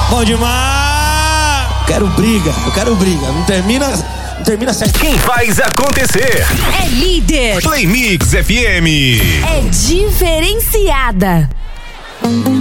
Bom demais! Eu quero briga. Não termina certo. Quem faz acontecer É líder. Play Mix FM. É diferenciada.